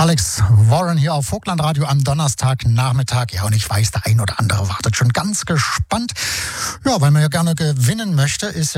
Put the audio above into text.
Alex Warren hier auf Vogtlandradio am Donnerstagnachmittag. Ja, und ich weiß, der ein oder andere wartet schon ganz gespannt. Ja, weil man ja gerne gewinnen möchte, ist